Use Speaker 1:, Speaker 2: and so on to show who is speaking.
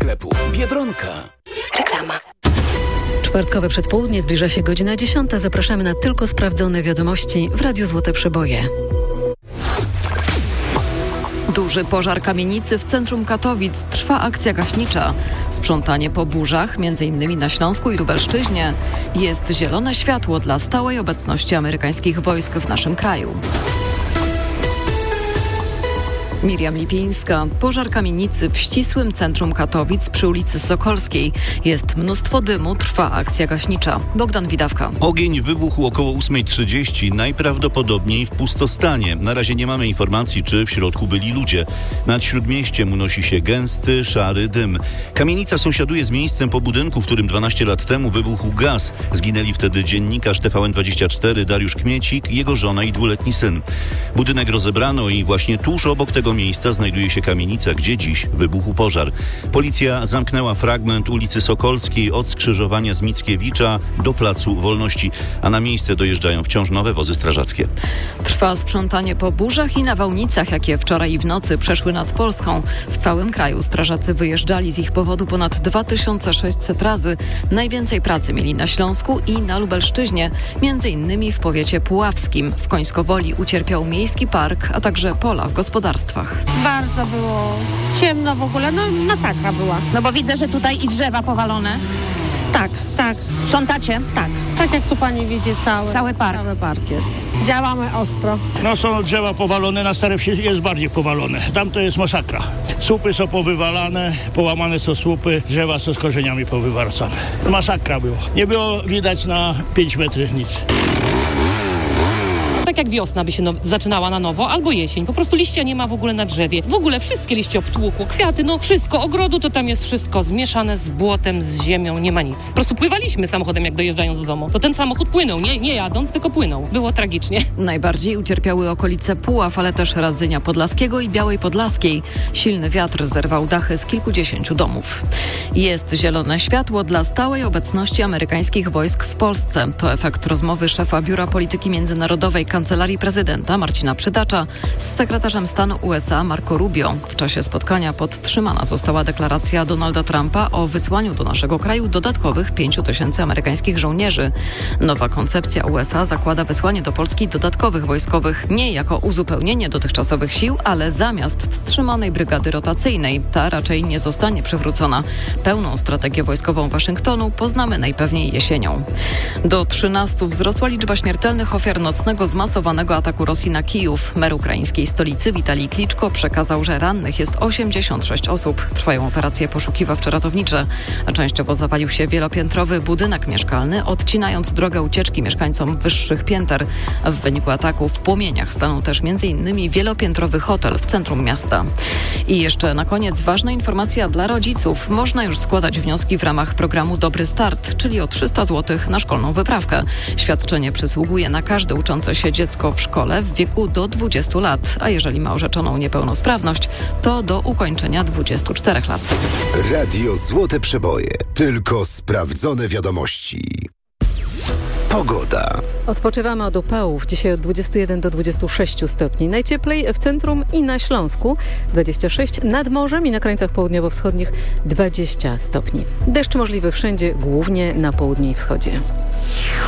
Speaker 1: sklepu Biedronka.
Speaker 2: Reklama.
Speaker 3: Czwartkowe przedpołudnie, zbliża się godzina 10. Zapraszamy na tylko sprawdzone wiadomości w Radiu Złote Przeboje.
Speaker 4: Duży pożar kamienicy w centrum Katowic. Trwa akcja gaśnicza. Sprzątanie po burzach, m.in. na Śląsku i Lubelszczyźnie. Jest zielone światło dla stałej obecności amerykańskich wojsk w naszym kraju. Miriam Lipińska. Pożar kamienicy w ścisłym centrum Katowic przy ulicy Sokolskiej. Jest mnóstwo dymu, trwa akcja gaśnicza. Bogdan Widawka.
Speaker 5: Ogień wybuchł około 8:30, najprawdopodobniej w pustostanie. Na razie nie mamy informacji, czy w środku byli ludzie. Nad Śródmieściem unosi się gęsty, szary dym. Kamienica sąsiaduje z miejscem po budynku, w którym 12 lat temu wybuchł gaz. Zginęli wtedy dziennikarz TVN24 Dariusz Kmiecik, jego żona i 2-letni syn. Budynek rozebrano i właśnie tuż obok tego miejsca znajduje się kamienica, gdzie dziś wybuchł pożar. Policja zamknęła fragment ulicy Sokolskiej od skrzyżowania z Mickiewicza do Placu Wolności, a na miejsce dojeżdżają wciąż nowe wozy strażackie.
Speaker 4: Trwa sprzątanie po burzach i nawałnicach, jakie wczoraj i w nocy przeszły nad Polską. W całym kraju strażacy wyjeżdżali z ich powodu ponad 2600 razy. Najwięcej pracy mieli na Śląsku i na Lubelszczyźnie, m.in. w powiecie puławskim. W Końskowoli ucierpiał miejski park, a także pola w gospodarstwach.
Speaker 6: Bardzo było ciemno w ogóle, masakra była.
Speaker 7: No bo widzę, że tutaj i drzewa powalone.
Speaker 6: Tak.
Speaker 7: Sprzątacie?
Speaker 6: Tak jak tu pani widzi, cały park jest. Działamy ostro.
Speaker 8: Są drzewa powalone, na Stare Wsi jest bardziej powalone. Tam to jest masakra. Słupy są powywalane, połamane są słupy, drzewa są z korzeniami powywracane. Masakra było. Nie było widać na 5 metrów nic.
Speaker 9: Tak jak wiosna by się zaczynała na nowo, albo jesień. Po prostu liścia nie ma w ogóle na drzewie. W ogóle wszystkie liście obtłukło, kwiaty, wszystko. Ogrodu to tam jest wszystko zmieszane z błotem, z ziemią, nie ma nic. Po prostu pływaliśmy samochodem, jak dojeżdżając do domu. To ten samochód płynął, nie jadąc, tylko płynął. Było tragicznie.
Speaker 4: Najbardziej ucierpiały okolice Puław, ale też Radzynia Podlaskiego i Białej Podlaskiej. Silny wiatr zerwał dachy z kilkudziesięciu domów. Jest zielone światło dla stałej obecności amerykańskich wojsk w Polsce. To efekt rozmowy szefa Biura Polityki Międzynarodowej Kancelarii Prezydenta Marcina Przydacza z sekretarzem stanu USA Marco Rubio. W czasie spotkania podtrzymana została deklaracja Donalda Trumpa o wysłaniu do naszego kraju dodatkowych 5000 amerykańskich żołnierzy. Nowa koncepcja USA zakłada wysłanie do Polski dodatkowych wojskowych nie jako uzupełnienie dotychczasowych sił, ale zamiast wstrzymanej brygady rotacyjnej. Ta raczej nie zostanie przywrócona. Pełną strategię wojskową Waszyngtonu poznamy najpewniej jesienią. Do 13 wzrosła liczba śmiertelnych ofiar nocnego zmasowanego ataku Rosji na Kijów. Mer ukraińskiej stolicy Witalij Kliczko przekazał, że rannych jest 86 osób. Trwają operacje poszukiwawczo-ratownicze. Częściowo zawalił się wielopiętrowy budynek mieszkalny, odcinając drogę ucieczki mieszkańcom wyższych pięter. W wyniku ataku w płomieniach stanął też m.in. wielopiętrowy hotel w centrum miasta. I jeszcze na koniec ważna informacja dla rodziców. Można już składać wnioski w ramach programu Dobry Start, czyli o 300 zł na szkolną wyprawkę. Świadczenie przysługuje na każde uczące się dziecko w szkole w wieku do 20 lat, a jeżeli ma orzeczoną niepełnosprawność, to do ukończenia 24 lat.
Speaker 1: Radio Złote Przeboje. Tylko sprawdzone wiadomości. Pogoda.
Speaker 3: Odpoczywamy od upałów. Dzisiaj od 21 do 26 stopni. Najcieplej w centrum i na Śląsku. 26 nad morzem i na krańcach południowo-wschodnich 20 stopni. Deszcz możliwy wszędzie, głównie na południe i wschodzie.